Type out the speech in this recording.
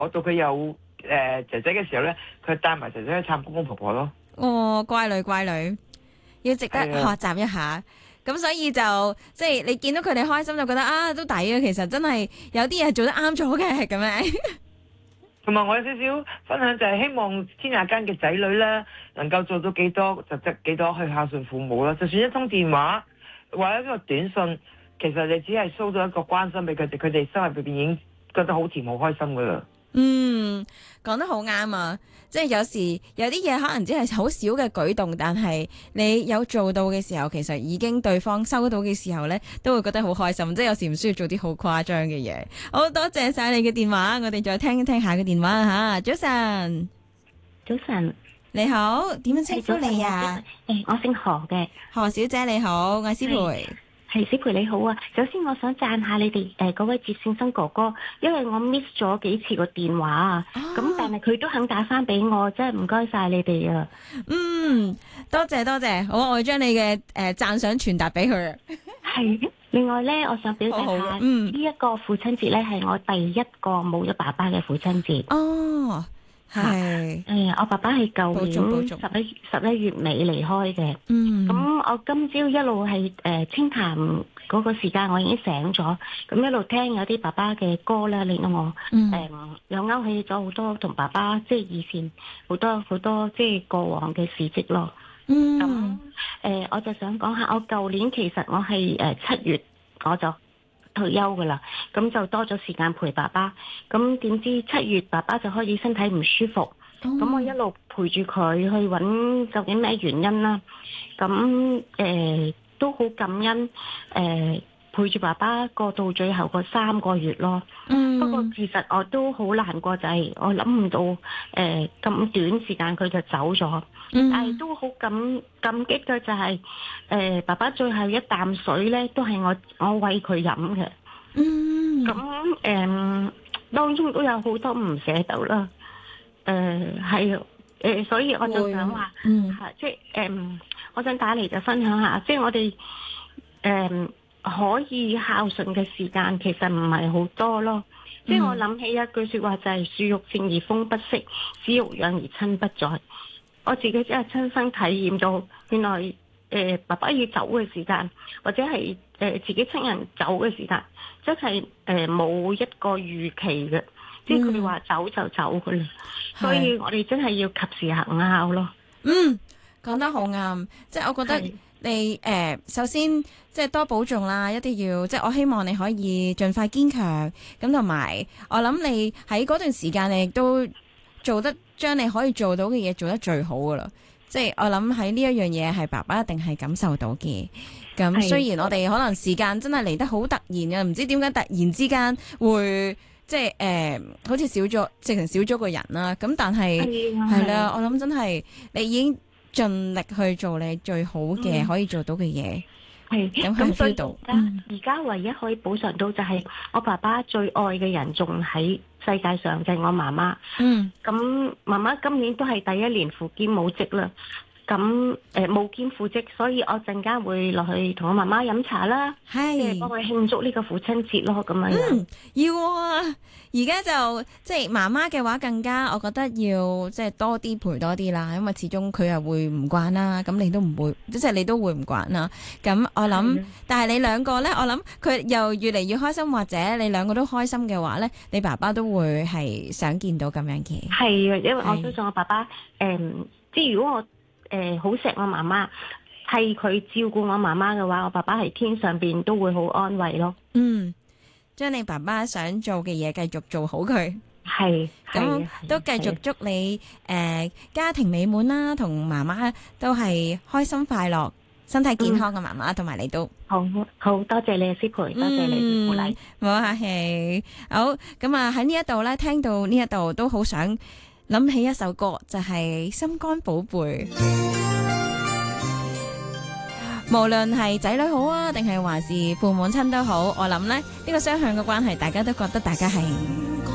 到佢有仔仔嘅時候咧，佢帶埋仔仔去探公公婆婆咯。 哦，乖女乖女，要值得學習一下。咁所以就即係你見到佢哋開心就覺得啊都抵啊，其實真係有啲嘢做得啱咗嘅咁樣。 同埋我有少少分享就係希望天下間嘅仔女咧，能夠做到幾多就得幾多去孝順父母啦。就算一通電話或者一個短信，其實你只係 show 到一個關心俾佢哋，佢哋心入邊已經覺得好甜好開心噶啦。 嗯，講得好啱啊！即係有時有啲嘢可能只係好少嘅舉動，但係你有做到嘅時候，其實已經對方收到嘅時候呢，都會覺得好開心。即係有時唔需要做啲好誇張嘅嘢。好多謝晒你嘅電話，我哋再聽一聽下個電話吓。早晨， 早晨， 你好，點樣稱呼你啊？ 我姓何嘅， 何小姐你好，我係思培。 係小培你好啊！首先我想讚下你哋嗰位接線生哥哥，因為我 miss 咗幾次個電話啊，咁但係佢都肯打翻俾我，真係唔該晒你哋啊！ 多謝多謝，好，我會將你嘅讚賞傳達俾佢。 係，另外咧，我想表達下呢一個父親節咧，係我第一個冇咗爸爸嘅父親節。 哦。係， 我爸爸係舊年十一月尾離開嘅。咁我今朝一路係清談嗰個時間，我已經醒咗，咁一路聽有啲爸爸嘅歌咧，令到我又勾起咗好多同爸爸即係以前好多即係過往嘅事蹟咯。咁我就想講下，我舊年其實我係7月我就退休噶啦，咁就多咗時間陪爸爸。咁點知7月爸爸就開始身體唔舒服，咁我一路陪住佢去揾究竟咩原因啦。咁都好感恩陪住爸爸過到最後個3個月咯。不過其實我都好難過，就係我諗唔到咁短時間佢就走咗。但係都好感激嘅就係爸爸最後一啖水咧，都係我餵佢飲嘅。咁當中都有好多唔捨得啦。所以我就想話，即係我想打嚟就分享下，即係我哋可以孝順嘅時間其實唔係好多咯。即係我諗起一句說話就係樹欲靜而風不息，子欲養而親不在。我自己真係親身體驗到，原來爸爸要走嘅時間，或者係自己親人走嘅時間，真係冇一個預期嘅，即係佢哋話走就走噶啦。所以我哋真係要及時行孝咯。 講得好啱，即係我覺得你首先即係多保重啦，一定要即係我希望你可以盡快堅強，咁同埋我諗你喺嗰段時間你亦都做得將你可以做到嘅嘢做得最好噶啦。即係我諗喺呢一樣嘢係爸爸一定係感受到嘅。咁雖然我哋可能時間真係嚟得好突然嘅，唔知點解突然之間會即係好似少咗，直情少咗個人啦。咁但係係啦，我諗真係你已經盡力去做你最好嘅可以做到嘅嘢。咁所以而家唯一可以補償到就係我爸爸最愛嘅人仲喺世界上，就係我媽媽。咁媽媽今年都係第1年父兼母職啦。咁冇兼父職，所以我陣間會落去同我媽媽飲茶啦，即係幫佢慶祝呢個父親節咯，咁樣。 要啊！而家就即係媽媽嘅話，更加我覺得要即係多啲陪多啲啦，因為始終佢又會唔慣啦，咁你都唔會，即係你都會唔慣啦。咁我諗，但係你兩個咧，我諗佢又越嚟越開心，或者你兩個都開心嘅話咧，你爸爸都會係想見到咁樣嘅。 係啊，因為我相信我爸爸即係如果我好錫我媽媽，係佢照顧我媽媽嘅話，我爸爸喺天上邊都會好安慰咯。 將你爸爸想做嘅嘢繼續做好佢。 係咁都繼續祝你家庭美滿啦，同媽媽都係開心快樂、身體健康嘅媽媽，同埋你都好多謝你，思培，多謝你鼓勵， 唔好客氣。好，咁啊喺呢一度咧，聽到呢一度都好想諗起一首歌，就係《心肝寶貝》。無論係仔女好啊，定係還是父母親都好，我諗咧呢個雙向嘅關係，大家都覺得大家係